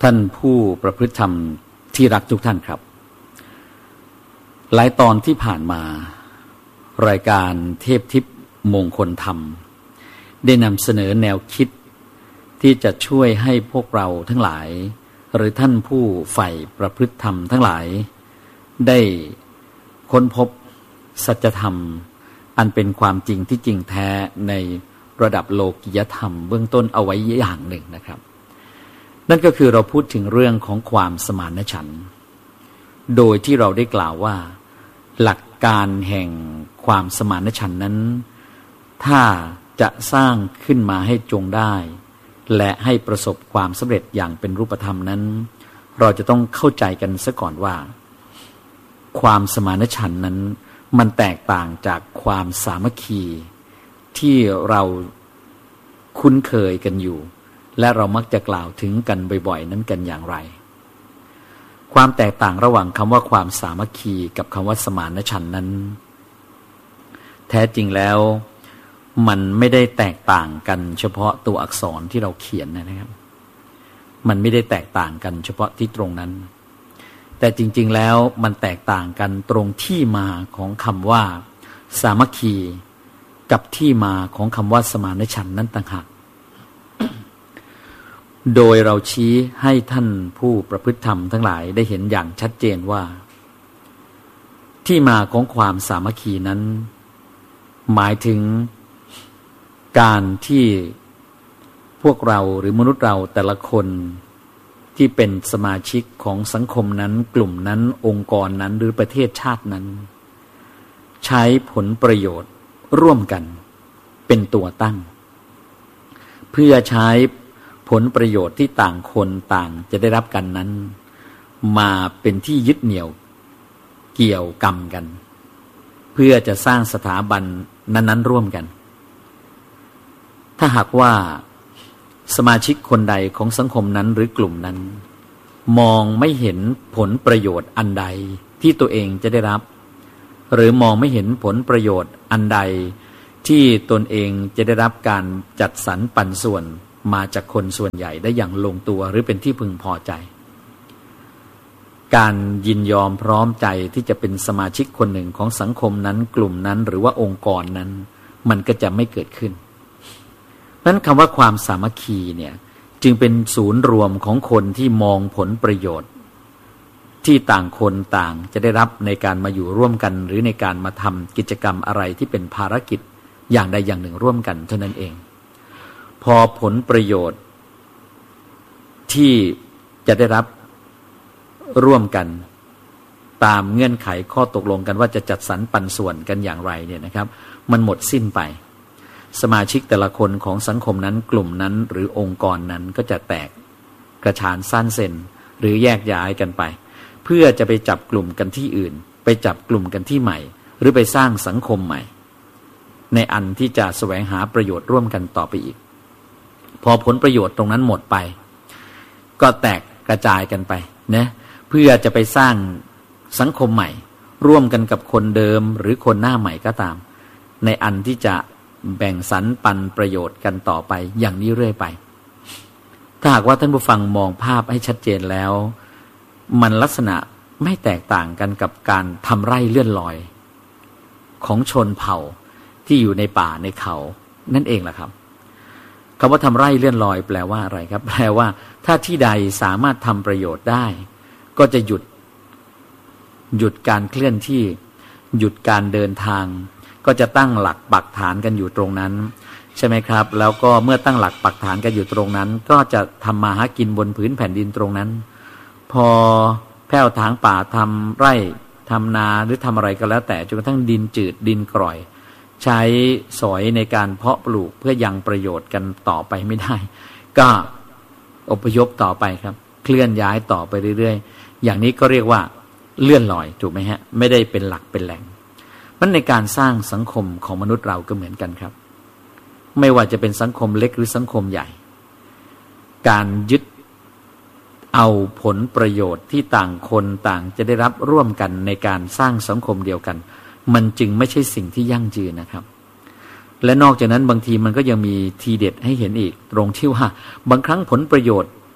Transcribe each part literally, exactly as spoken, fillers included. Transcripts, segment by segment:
ท่านผู้ประพฤติธรรมที่รักทุกท่านครับหลายตอนที่ผ่านมารายการเทพทิพย์มงคลธรรมได้นำเสนอแนวคิดที่จะช่วยให้พวกเราทั้งหลายหรือท่านผู้ใฝ่ประพฤติธรรมทั้งหลายได้ค้นพบสัจธรรมอันเป็นความจริงที่จริงแท้ในระดับโลกิยธรรมเบื้องต้นเอาไว้อย่างหนึ่งนะครับนั่นก็คือเราพูดถึงเรื่องของความสมานฉันท์โดยที่เราได้กล่าวว่าหลักการแห่งความสมานฉันท์นั้นถ้าจะสร้างขึ้นมาให้จงได้และให้ประสบความสำเร็จอย่างเป็นรูปธรรมนั้นเราจะต้องเข้าใจกันซะก่อนว่าความสมานฉันท์นั้นมันแตกต่างจากความสามัคคีที่เราคุ้นเคยกันอยู่และเรามักจะกล่าวถึงกันบ่อยๆนั้นกันอย่างไรความแตกต่างระหว่างคำว่าความสามัคคีกับคำว่าสมานฉันท์นั้นแท้จริงแล้วมันไม่ได้แตกต่างกันเฉพาะตัวอักษรที่เราเขียนนะครับมันไม่ได้แตกต่างกันเฉพาะที่ตรงนั้นแต่จริงๆแล้วมันแตกต่างกันตรงที่มาของคำว่าสามัคคีกับที่มาของคำว่าสมานฉันท์นั้นต่างหากโดยเราชี้ให้ท่านผู้ประพฤติธรรมทั้งหลายได้เห็นอย่างชัดเจนว่าที่มาของความสามัคคีนั้นหมายถึงการที่พวกเราหรือมนุษย์เราแต่ละคนที่เป็นสมาชิกของสังคมนั้นกลุ่มนั้นองค์กรนั้นหรือประเทศชาตินั้นใช้ผลประโยชน์ร่วมกันเป็นตัวตั้งเพื่อใช้ผลประโยชน์ที่ต่างคนต่างจะได้รับกันนั้นมาเป็นที่ยึดเหนี่ยวเกี่ยวกรรมกันเพื่อจะสร้างสถาบันนั้นๆร่วมกันถ้าหากว่าสมาชิกคนใดของสังคมนั้นหรือกลุ่มนั้นมองไม่เห็นผลประโยชน์อันใดที่ตัวเองจะได้รับหรือมองไม่เห็นผลประโยชน์อันใดที่ตนเองจะได้รับการจัดสรรปันส่วนมาจากคนส่วนใหญ่ได้อย่างลงตัวหรือเป็นที่พึงพอใจการยินยอมพร้อมใจที่จะเป็นสมาชิกคนหนึ่งของสังคมนั้นกลุ่มนั้นหรือว่าองค์กรนั้นมันก็จะไม่เกิดขึ้นนั้นคำว่าความสามัคคีเนี่ยจึงเป็นศูนย์รวมของคนที่มองผลประโยชน์ที่ต่างคนต่างจะได้รับในการมาอยู่ร่วมกันหรือในการมาทำกิจกรรมอะไรที่เป็นภารกิจอย่างใดอย่างหนึ่งร่วมกันเท่านั้นเองพอผลประโยชน์ที่จะได้รับร่วมกันตามเงื่อนไขข้อตกลงกันว่าจะจัดสรรปันส่วนกันอย่างไรเนี่ยนะครับมันหมดสิ้นไปสมาชิกแต่ละคนของสังคมนั้นกลุ่มนั้นหรือองค์กรนั้นก็จะแตกกระชานสั้นเซนหรือแยกย้ายกันไปเพื่อจะไปจับกลุ่มกันที่อื่นไปจับกลุ่มกันที่ใหม่หรือไปสร้างสังคมใหม่ในอันที่จะแสวงหาประโยชน์ร่วมกันต่อไปอีกพอผลประโยชน์ตรงนั้นหมดไปก็แตกกระจายกันไปนะเพื่อจะไปสร้างสังคมใหม่ร่วมกันกับคนเดิมหรือคนหน้าใหม่ก็ตามในอันที่จะแบ่งสรรปันประโยชน์กันต่อไปอย่างนี้เรื่อยไปถ้าหากว่าท่านผู้ฟังมองภาพให้ชัดเจนแล้วมันลักษณะไม่แตกต่างกันกับการทำไร่เลื่อนลอยของชนเผ่าที่อยู่ในป่าในเขานั่นเองแหละครับคำว่าทำไร่เลื่อนลอยแปลว่าอะไรครับแปลว่าถ้าที่ใดสามารถทำประโยชน์ได้ก็จะหยุดหยุดการเคลื่อนที่หยุดการเดินทางก็จะตั้งหลักปักฐานกันอยู่ตรงนั้นใช่ไหมครับแล้วก็เมื่อตั้งหลักปักฐานกันอยู่ตรงนั้นก็จะทำมาหากินบนพื้นแผ่นดินตรงนั้นพอแผ่วถางป่าทำไร่ทำนาหรือทำอะไรก็แล้วแต่จนกระทั่งดินจืดดินกร่อยใช้สอยในการเพาะปลูกเพื่อยังประโยชน์กันต่อไปไม่ได้ก็อพยพต่อไปครับเคลื่อนย้ายต่อไปเรื่อยๆอย่างนี้ก็เรียกว่าเลื่อนลอยถูกไหมฮะไม่ได้เป็นหลักเป็นแหล่งมันในการสร้างสังคมของมนุษย์เราก็เหมือนกันครับไม่ว่าจะเป็นสังคมเล็กหรือสังคมใหญ่การยึดเอาผลประโยชน์ที่ต่างคนต่างจะได้รับร่วมกันในการสร้างสังคมเดียวกันมันจึงไม่ใช่สิ่งที่ยั่งยืนนะครับและนอกจากนั้นบางทีมันก็ยังมีทีเด็ดให้เห็นอีกตรงที่ว่าบางครั้งผลประโยชน์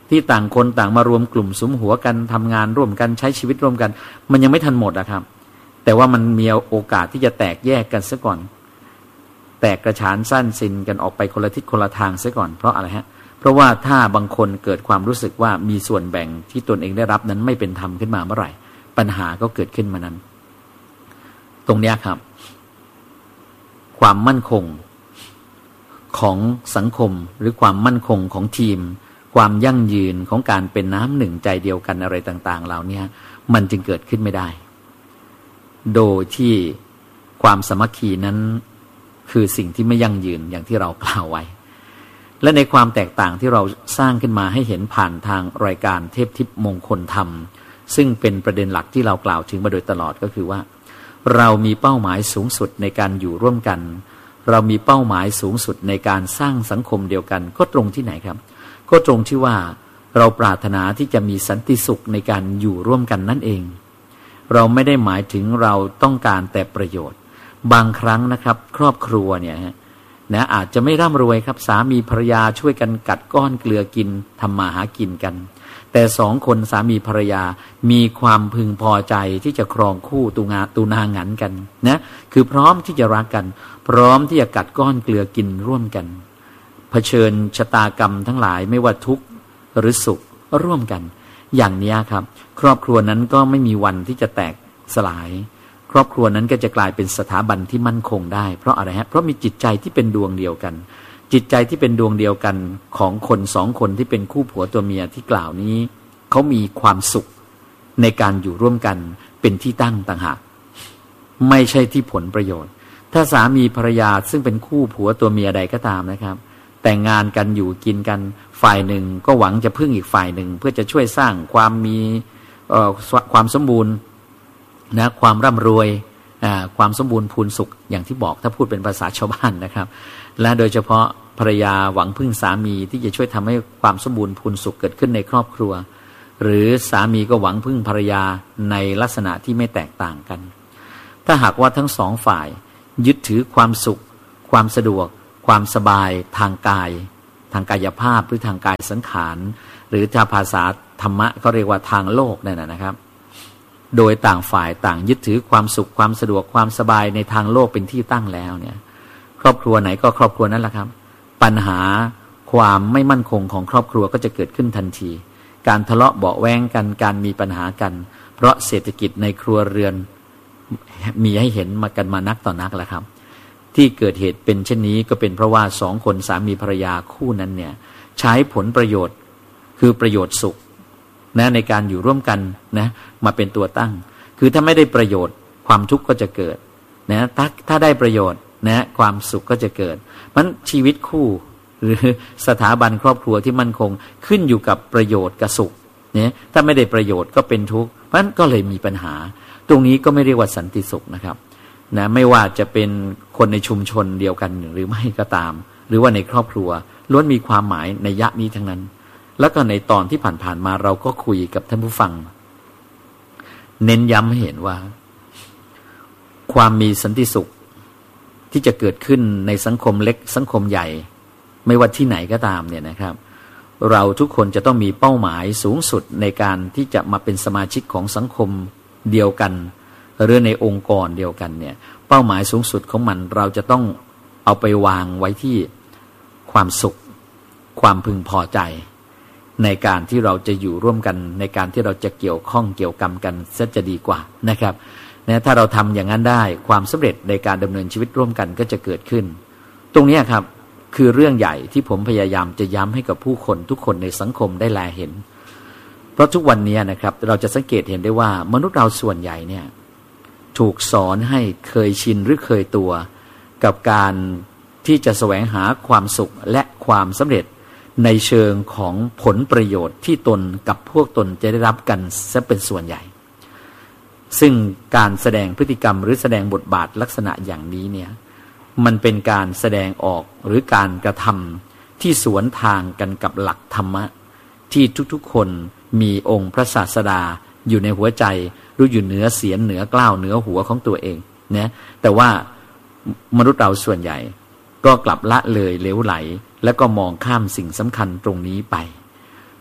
ที่ต่างคนต่างมารวมกลุ่มสุมหัวกันทำงานร่วมกันใช้ชีวิตร่วมกันมันยังไม่ทันหมดนะครับแต่ว่ามันมีโอกาสที่จะแตกแยกกันซะก่อนแตกกระฉานสั้นสินกันออกไปคนละทิศคนละทางซะก่อนเพราะอะไรฮะเพราะว่าถ้าบางคนเกิดความรู้สึกว่ามีส่วนแบ่งที่ตนเองได้รับนั้นไม่เป็นธรรมขึ้นมาเมื่อไหร่ปัญหาก็เกิดขึ้นมานั้นตรงนี้ครับความมั่นคงของสังคมหรือความมั่นคงของทีมความยั่งยืนของการเป็นน้ำหนึ่งใจเดียวกันอะไรต่างๆเหล่านี้มันจึงเกิดขึ้นไม่ได้โดยที่ความสามัคคีนั้นคือสิ่งที่ไม่ยั่งยืนอย่างที่เรากล่าวไว้และในความแตกต่างที่เราสร้างขึ้นมาให้เห็นผ่านทางรายการเทพทิพย์มงคลธรรมซึ่งเป็นประเด็นหลักที่เรากล่าวถึงมาโดยตลอดก็คือว่าเรามีเป้าหมายสูงสุดในการอยู่ร่วมกันเรามีเป้าหมายสูงสุดในการสร้างสังคมเดียวกันก็ตรงที่ไหนครับก็ตรงที่ว่าเราปรารถนาที่จะมีสันติสุขในการอยู่ร่วมกันนั่นเองเราไม่ได้หมายถึงเราต้องการแต่ประโยชน์บางครั้งนะครับครอบครัวเนี่ยนะอาจจะไม่ร่ำรวยครับสามีภรรยาช่วยกันกัดก้อนเกลือกินทำมาหากินกันแต่สองคนสามีภรรยามีความพึงพอใจที่จะครองคู่ตูงาตูนางันกันนะคือพร้อมที่จะรักกันพร้อมที่จะกัดก้อนเกลือกินร่วมกันเผชิญชะตากรรมทั้งหลายไม่ว่าทุกข์หรือสุขร่วมกันอย่างนี้ครับครอบครัวนั้นก็ไม่มีวันที่จะแตกสลายครอบครัวนั้นก็จะกลายเป็นสถาบันที่มั่นคงได้เพราะอะไรฮะเพราะมีจิตใจที่เป็นดวงเดียวกันจิตใจที่เป็นดวงเดียวกันของคนสองคนที่เป็นคู่ผัวตัวเมียที่กล่าวนี้เขามีความสุขในการอยู่ร่วมกันเป็นที่ตั้งต่างหากไม่ใช่ที่ผลประโยชน์ถ้าสามีภรรยาซึ่งเป็นคู่ผัวตัวเมียใดก็ตามนะครับแต่งงานกันอยู่กินกันฝ่ายหนึ่งก็หวังจะพึ่งอีกฝ่ายหนึ่งเพื่อจะช่วยสร้างความมีเอ่อความสมบูรณ์นะความร่ำรวยความสมบูรณ์พูนสุขอย่างที่บอกถ้าพูดเป็นภาษาชาวบ้านนะครับและโดยเฉพาะภรรยาหวังพึ่งสามีที่จะช่วยทำให้ความสมบูรณ์พูนสุขเกิดขึ้นในครอบครัวหรือสามีก็หวังพึ่งภรรยาในลักษณะที่ไม่แตกต่างกันถ้าหากว่าทั้งสองฝ่ายยึดถือความสุขความสะดวกความสบายทางกายทางกายภาพหรือทางกายสังขารหรือถ้าภาษาธรรมะก็เรียกว่าทางโลกนั่นนะครับโดยต่างฝ่ายต่างยึดถือความสุขความสะดวกความสบายในทางโลกเป็นที่ตั้งแล้วเนี่ยครอบครัวไหนก็ครอบครัวนั้นแหละครับปัญหาความไม่มั่นคงของครอบครัวก็จะเกิดขึ้นทันทีการทะเลาะเบาะแว้งกันการมีปัญหากันเพราะเศรษฐกิจในครัวเรือนมีให้เห็นมากันมานักต่อนักแล้วครับที่เกิดเหตุเป็นเช่นนี้ก็เป็นเพราะว่าสองคนสามีภรรยาคู่นั้นเนี่ยใช้ผลประโยชน์คือประโยชน์สุขนะในการอยู่ร่วมกันนะมาเป็นตัวตั้งคือถ้าไม่ได้ประโยชน์ความทุกข์ก็จะเกิดนะถ้าถ้าได้ประโยชน์นะความสุขก็จะเกิดเพราะฉะนั้นชีวิตคู่หรือสถาบันครอบครัวที่มั่นคงขึ้นอยู่กับประโยชน์กับสุขเนี่ยถ้าไม่ได้ประโยชน์ก็เป็นทุกข์เพราะฉะนั้นก็เลยมีปัญหาตรงนี้ก็ไม่เรียกว่าสันติสุขนะครับนะไม่ว่าจะเป็นคนในชุมชนเดียวกันหรือไม่ก็ตามหรือว่าในครอบครัวล้วนมีความหมายในยะนี้ทั้งนั้นแล้วก็ในตอนที่ผ่านๆมาเราก็คุยกับท่านผู้ฟังเน้นย้ำให้เห็นว่าความมีสันติสุขที่จะเกิดขึ้นในสังคมเล็กสังคมใหญ่ไม่ว่าที่ไหนก็ตามเนี่ยนะครับเราทุกคนจะต้องมีเป้าหมายสูงสุดในการที่จะมาเป็นสมาชิกของสังคมเดียวกันหรือในองค์กรเดียวกันเนี่ยเป้าหมายสูงสุดของมันเราจะต้องเอาไปวางไว้ที่ความสุขความพึงพอใจในการที่เราจะอยู่ร่วมกันในการที่เราจะเกี่ยวข้องเกี่ยวกรรมกันซะจะดีกว่านะครับนะถ้าเราทำอย่างนั้นได้ความสำเร็จในการดำเนินชีวิตร่วมกันก็จะเกิดขึ้นตรงนี้ครับคือเรื่องใหญ่ที่ผมพยายามจะย้ำให้กับผู้คนทุกคนในสังคมได้แลเห็นเพราะทุกวันนี้นะครับเราจะสังเกตเห็นได้ว่ามนุษย์เราส่วนใหญ่เนี่ยถูกสอนให้เคยชินหรือเคยตัวกับการที่จะแสวงหาความสุขและความสำเร็จในเชิงของผลประโยชน์ที่ตนกับพวกตนจะได้รับกันซะเป็นส่วนใหญ่ซึ่งการแสดงพฤติกรรมหรือแสดงบทบาทลักษณะอย่างนี้เนี่ยมันเป็นการแสดงออกหรือการกระทำที่สวนทางกันกับหลักธรรมะที่ทุกๆคนมีองค์พระศาสดาอยู่ในหัวใจรู้อยู่เหนือเสียนเหนือกล้าวเหนือหัวของตัวเองนะแต่ว่ามนุษย์เราส่วนใหญ่ก็กลับละเลยเหลวไหลแล้วก็มองข้ามสิ่งสำคัญตรงนี้ไปเพ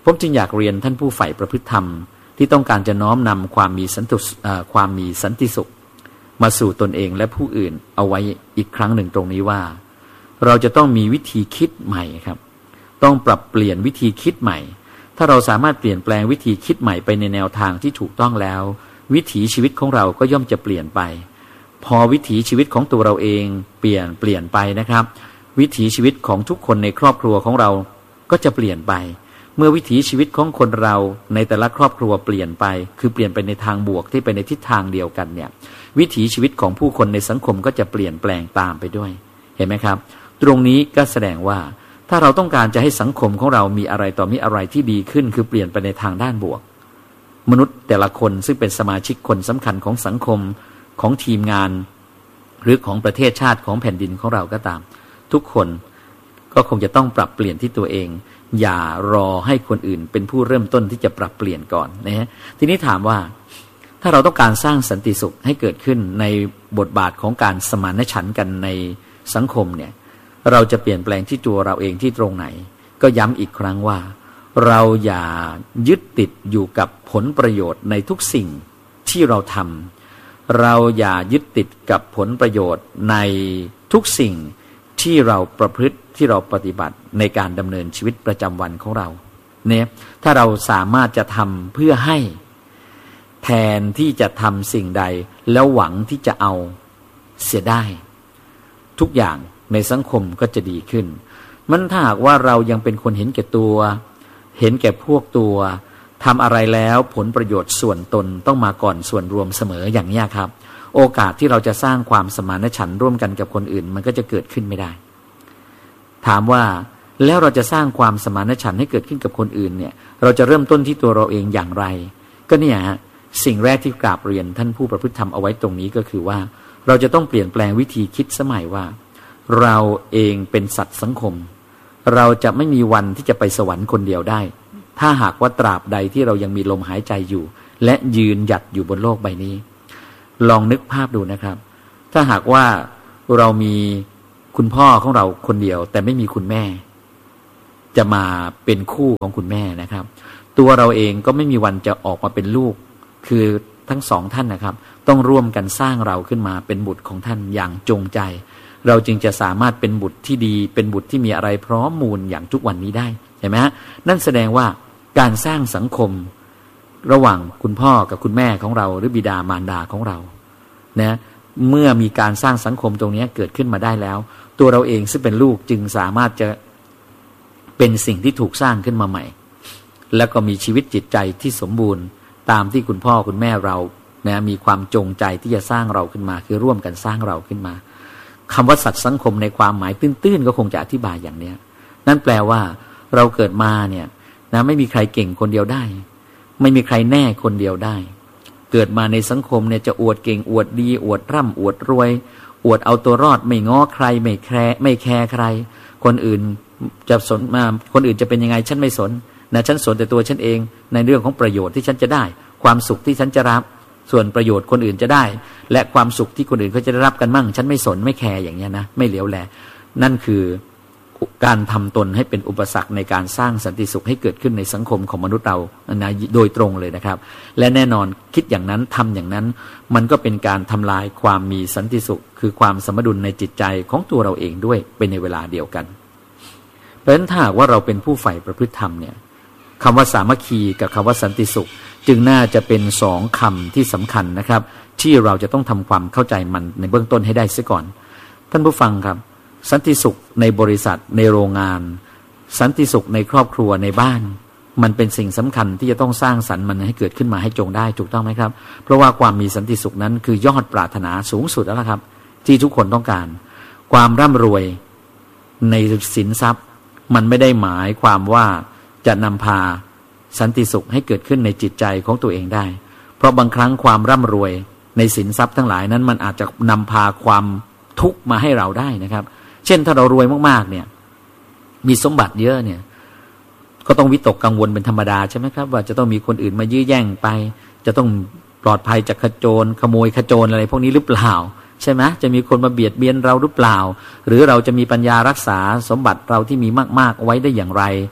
ผมจึงอยากเรียนท่านผู้ใฝ่ประพฤติธรรมที่ต้องการจะน้อมนำความมีสันติความมีสันติสุขมาสู่ตนเองและผู้อื่นเอาไว้อีกครั้งหนึ่งตรงนี้ว่าเราจะต้องมีวิธีคิดใหม่ครับต้องปรับเปลี่ยนวิธีคิดใหม่ถ้าเราสามารถเปลี่ยนแปลงวิธีคิดใหม่ไปในแนวทางที่ถูกต้องแล้ววิถีชีวิตของเราก็ย่อมจะเปลี่ยนไปพอวิถีชีวิตของตัวเราเองเปลี่ยนเปลี่ยนไปนะครับวิถีชีวิตของทุกคนในครอบครัวของเราก็จะเปลี่ยนไปเมื่อวิถีชีวิตของคนเราในแต่ละครอบครัวเปลี่ยนไปคือเปลี่ยนไปในทางบวกที่ไปในทิศทางเดียวกันเนี่ยวิถีชีวิตของผู้คนในสังคมก็จะเปลี่ยนแปลงตามไปด้วยเห็นไหมครับตรงนี้ก็แสดงว่าถ้าเราต้องการจะให้สังคมของเรามีอะไรต่อมีอะไรที่ดีขึ้นคือเปลี่ยนไปในทางด้านบวกมนุษย์แต่ละคนซึ่งเป็นสมาชิกคนสำคัญของสังคมของทีมงานหรือของประเทศชาติของแผ่นดินของเราก็ตามทุกคนก็คงจะต้องปรับเปลี่ยนที่ตัวเองอย่ารอให้คนอื่นเป็นผู้เริ่มต้นที่จะปรับเปลี่ยนก่อนนะฮะทีนี้ถามว่าถ้าเราต้องการสร้างสันติสุขให้เกิดขึ้นในบทบาทของการสมานฉันท์กันในสังคมเนี่ยเราจะเปลี่ยนแปลงที่ตัวเราเองที่ตรงไหนก็ย้ำอีกครั้งว่าเราอย่ายึดติดอยู่กับผลประโยชน์ในทุกสิ่งที่เราทำเราอย่ายึดติดกับผลประโยชน์ในทุกสิ่งที่เราประพฤติที่เราปฏิบัติในการดำเนินชีวิตประจำวันของเราเนี่ยถ้าเราสามารถจะทำเพื่อให้แทนที่จะทำสิ่งใดแล้วหวังที่จะเอาเสียได้ทุกอย่างในสังคมก็จะดีขึ้นมันถ้าหากว่าเรายังเป็นคนเห็นแก่ตัวเห็นแก่พวกตัวทำอะไรแล้วผลประโยชน์ส่วนตนต้องมาก่อนส่วนรวมเสมออย่างนี้ครับโอกาสที่เราจะสร้างความสมานฉันท์ร่วมกันกับคนอื่นมันก็จะเกิดขึ้นไม่ได้ถามว่าแล้วเราจะสร้างความสมานฉันท์ให้เกิดขึ้นกับคนอื่นเนี่ยเราจะเริ่มต้นที่ตัวเราเองอย่างไรก็เนี่ยฮะสิ่งแรกที่กราบเรียนท่านผู้ประพฤติธรรมเอาไว้ตรงนี้ก็คือว่าเราจะต้องเปลี่ยนแปลงวิธีคิดสมัยว่าเราเองเป็นสัตว์สังคมเราจะไม่มีวันที่จะไปสวรรค์คนเดียวได้ถ้าหากว่าตราบใดที่เรายังมีลมหายใจอยู่และยืนหยัดอยู่บนโลกใบนี้ลองนึกภาพดูนะครับถ้าหากว่าเรามีคุณพ่อของเราคนเดียวแต่ไม่มีคุณแม่จะมาเป็นคู่ของคุณแม่นะครับตัวเราเองก็ไม่มีวันจะออกมาเป็นลูกคือทั้งสองท่านนะครับต้องร่วมกันสร้างเราขึ้นมาเป็นบุตรของท่านอย่างจงใจเราจึงจะสามารถเป็นบุตรที่ดีเป็นบุตรที่มีอะไรพร้อมมูลอย่างทุกวันนี้ได้เห็นไหมฮะนั่นแสดงว่าการสร้างสังคมระหว่างคุณพ่อกับคุณแม่ของเราหรือบิดามารดาของเรานะเมื่อมีการสร้างสังคมตรงนี้เกิดขึ้นมาได้แล้วตัวเราเองซึ่งเป็นลูกจึงสามารถจะเป็นสิ่งที่ถูกสร้างขึ้นมาใหม่แล้วก็มีชีวิตจิตใจที่สมบูรณ์ตามที่คุณพ่อคุณแม่เรานะมีความจงใจที่จะสร้างเราขึ้นมาคือร่วมกันสร้างเราขึ้นมาคำว่าสัตว์สังคมในความหมายตื้นๆก็คงจะอธิบายอย่างนี้นั่นแปลว่าเราเกิดมาเนี่ยนะไม่มีใครเก่งคนเดียวได้ไม่มีใครแน่คนเดียวได้เกิดมาในสังคมเนี่ยจะอวดเก่งอวดดีอวดร่ำอวดรวยอวดเอาตัวรอดไม่ง้อใครไม่แคร์ไม่แคร์ใครคนอื่นจะสนมาคนอื่นจะเป็นยังไงฉันไม่สนนะฉันสนแต่ตัวฉันเองในเรื่องของประโยชน์ที่ฉันจะได้ความสุขที่ฉันจะรับส่วนประโยชน์คนอื่นจะได้และความสุขที่คนอื่นเขาจะได้รับกันมั่งฉันไม่สนไม่แคร์อย่างเงี้ยนะไม่เหลียวแลนั่นคือการทำตนให้เป็นอุปสรรคในการสร้างสันติสุขให้เกิดขึ้นในสังคมของมนุษย์เรานะโดยตรงเลยนะครับและแน่นอนคิดอย่างนั้นทำอย่างนั้นมันก็เป็นการทำลายความมีสันติสุขคือความสมดุลในจิตใจของตัวเราเองด้วยเป็นในเวลาเดียวกันเพราะฉะนั้นถ้าหากว่าเราเป็นผู้ใฝ่ประพฤติธรรมเนี่ยคำว่าสามัคคีกับคำว่าสันติสุขจึงน่าจะเป็นสองคำที่สำคัญนะครับที่เราจะต้องทำความเข้าใจมันในเบื้องต้นให้ได้เสียก่อนท่านผู้ฟังครับสันติสุขในบริษัทในโรงงานสันติสุขในครอบครัวในบ้านมันเป็นสิ่งสำคัญที่จะต้องสร้างสรรค์มันให้เกิดขึ้นมาให้จงได้ถูกต้องไหมครับเพราะว่าความมีสันติสุขนั้นคือยอดปรารถนาสูงสุดแล้วครับที่ทุกคนต้องการความร่ำรวยในสินทรัพย์มันไม่ได้หมายความว่าจะนำพาสันติสุขให้เกิดขึ้นในจิตใจของตัวเองได้เพราะบางครั้งความร่ำรวยในสินทรัพย์ทั้งหลายนั้นมันอาจจะนำพาความทุกข์มาให้เราได้นะครับเช่นถ้าเรารวยมากๆเนี่ยมีสมบัติเยอะเนี่ยก็ต้องวิตกกังวลเป็นธรรมดาใช่ไหมครับว่าจะต้องมีคนอื่นมายื้อแย่งไปจะต้องปลอดภัยจากขโจรขโมยขโจรอะไรพวกนี้หรือเปล่าใช่ไหมจะมีคนมาเบียดเบียนเราหรือเปล่าหรือเราจะมีปัญญารักษาสมบัติเราที่มีมากๆไว้ได้อย่างไร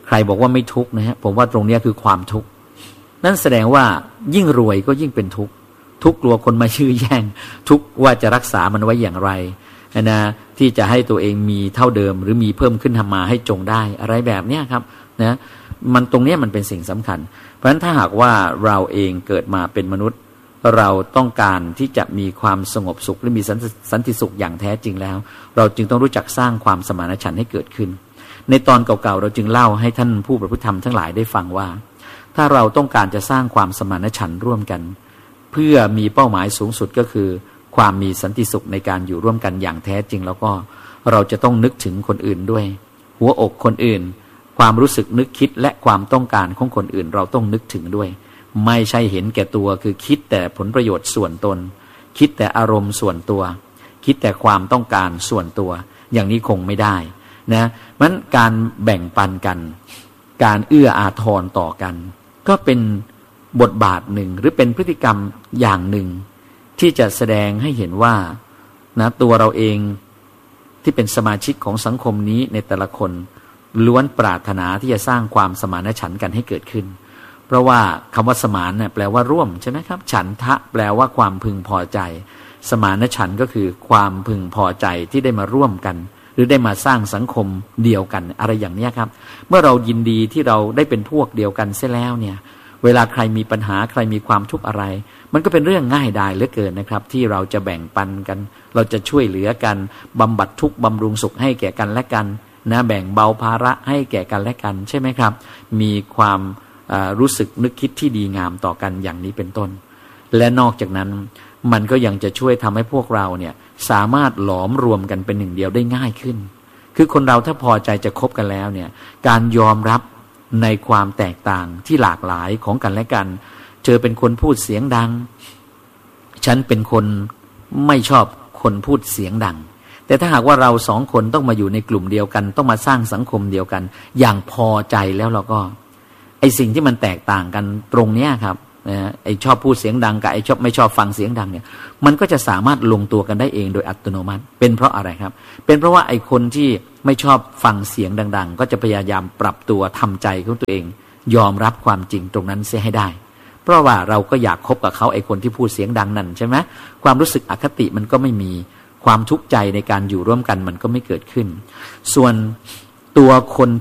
ใครบอกว่าไม่ทุกข์นะฮะผมว่าตรงนี้คือความทุกข์นั่นแสดงว่ายิ่งรวยก็ยิ่งเป็นทุกข์ทุกข์กลัวคนมายื้อแย่งทุกข์ว่าจะรักษามันไว้อย่างไรนะที่จะให้ตัวเองมีเท่าเดิมหรือมีเพิ่มขึ้นทำมาให้จงได้อะไรแบบนี้ครับนะมันตรงนี้มันเป็นสิ่งสำคัญเพราะฉะนั้นถ้าหากว่าเราเองเกิดมาเป็นมนุษย์เราต้องการที่จะมีความสงบสุขหรือมีสันติสุขอย่างแท้จริงแล้วเราจึงต้องรู้จักสร้างความสมานฉันท์ให้เกิดขึ้นในตอนเก่าๆเราจึงเล่าให้ท่านผู้ประพฤติธรรมทั้งหลายได้ฟังว่าถ้าเราต้องการจะสร้างความสมานฉันท์ร่วมกันเพื่อมีเป้าหมายสูงสุดก็คือความมีสันติสุขในการอยู่ร่วมกันอย่างแท้จริงแล้วก็เราจะต้องนึกถึงคนอื่นด้วยหัวอกคนอื่นความรู้สึกนึกคิดและความต้องการของคนอื่นเราต้องนึกถึงด้วยไม่ใช่เห็นแก่ตัวคือคิดแต่ผลประโยชน์ส่วนตนคิดแต่อารมณ์ส่วนตัวคิดแต่ความต้องการส่วนตัวอย่างนี้คงไม่ได้นะมันการแบ่งปันกันการเอื้ออาทรต่อกันก็เป็นบทบาทหนึ่งหรือเป็นพฤติกรรมอย่างหนึ่งที่จะแสดงให้เห็นว่านะตัวเราเองที่เป็นสมาชิกของสังคมนี้ในแต่ละคนล้วนปรารถนาที่จะสร้างความสมานฉันท์กันให้เกิดขึ้นเพราะว่าคำว่าสมานเนี่ยแปลว่าร่วมใช่ไหมครับฉันทะแปลว่าความพึงพอใจสมานฉันท์ก็คือความพึงพอใจที่ได้มาร่วมกันหรือได้มาสร้างสังคมเดียวกันอะไรอย่างนี้ครับเมื่อเรายินดีที่เราได้เป็นพวกเดียวกันเสียแล้วเนี่ยเวลาใครมีปัญหาใครมีความทุกข์อะไรมันก็เป็นเรื่องง่ายดายเหลือเกินนะครับที่เราจะแบ่งปันกันเราจะช่วยเหลือกันบำบัดทุกข์บำรุงสุขให้แก่กันและกันนะแบ่งเบาภาระให้แก่กันและกันใช่ไหมครับมีความรู้สึกนึกคิดที่ดีงามต่อกันอย่างนี้เป็นต้นและนอกจากนั้นมันก็ยังจะช่วยทำให้พวกเราเนี่ยสามารถหลอมรวมกันเป็นหนึ่งเดียวได้ง่ายขึ้นคือคนเราถ้าพอใจจะคบกันแล้วเนี่ยการยอมรับในความแตกต่างที่หลากหลายของกันและกันเธอเป็นคนพูดเสียงดังฉันเป็นคนไม่ชอบคนพูดเสียงดังแต่ถ้าหากว่าเราสองคนต้องมาอยู่ในกลุ่มเดียวกันต้องมาสร้างสังคมเดียวกันอย่างพอใจแล้วเราก็ไอสิ่งที่มันแตกต่างกันตรงเนี้ยครับไอชอบพูดเสียงดังกับไอชอบไม่ชอบฟังเสียงดังเนี่ยมันก็จะสามารถลงตัวกันได้เองโดยอัตโนมัติเป็นเพราะอะไรครับเป็นเพราะว่าไอคนที่ไม่ชอบฟังเสียงดังๆก็จะพยายามปรับตัวทำใจของตัวเองยอมรับความจริงตรงนั้นเสียให้ได้เพราะว่าเราก็อยากคบกับเขาไอคนที่พูดเสียงดังนั่นใช่ไหมความรู้สึกอคติมันก็ไม่มีความทุกข์ใจในการอยู่ร่วมกันมันก็ไม่เกิดขึ้นส่วนตัวคน